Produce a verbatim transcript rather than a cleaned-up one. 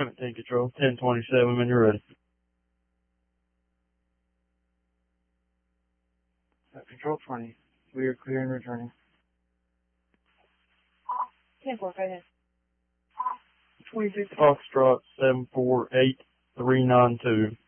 seventeen Control, ten twenty-seven when you're ready. Control twenty. We are clear and returning. ten four, go ahead. twenty-six Foxtrot, seven four eight three nine two.